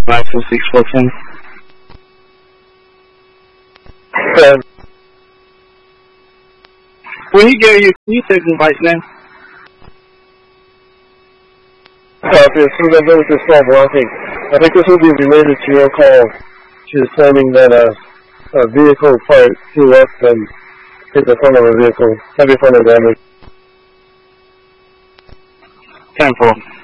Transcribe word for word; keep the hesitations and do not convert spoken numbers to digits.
five two six four ten. Ten. When you get you, can you take the vice name? Copy. As soon as I know what this call blocking, I think this will be related to your call. She was claiming that a, a vehicle part flew up and hit the front of a vehicle, heavy front of damage. ten four.